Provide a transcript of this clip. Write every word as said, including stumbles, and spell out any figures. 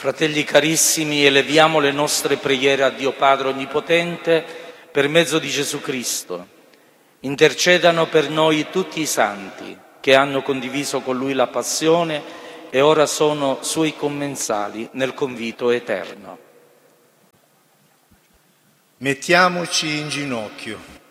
Fratelli carissimi, eleviamo le nostre preghiere a Dio Padre Onnipotente per mezzo di Gesù Cristo. Intercedano per noi tutti i santi che hanno condiviso con Lui la passione e ora sono Suoi commensali nel convito eterno. Mettiamoci in ginocchio.